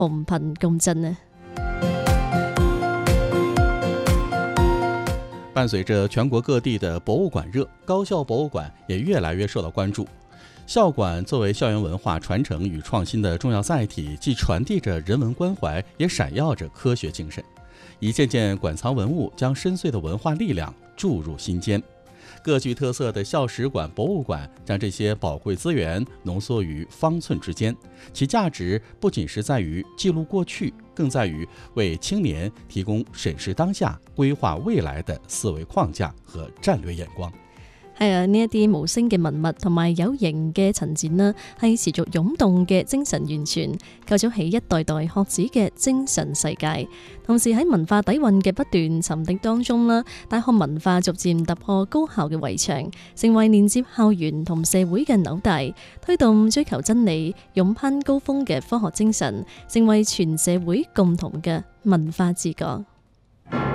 同頻共振啊！ 伴随着全国各地的博物馆热，高校博物馆也越来越受到关注。校馆作为校园文化传承与创新的重要载体，既传递着人文关怀，也闪耀着科学精神。一件件馆藏文物将深邃的文化力量注入心间。各具特色的校史馆、博物馆将这些宝贵资源浓缩于方寸之间，其价值不仅是在於記錄過去，更在於為青年提供審視當下、規劃未來的思維框架和戰略眼光。 係啊，呢一啲無聲嘅文物同埋有形嘅陳展啦，係持續湧動嘅精神源泉，構築起一代代學子嘅精神世界。同時喺文化底蘊嘅不斷沉澱當中啦，大學文化逐漸突破高校嘅圍牆，成為連接校園同社會嘅紐帶，推動追求真理、勇攀高峰嘅科學精神，成為全社會共同嘅文化自覺。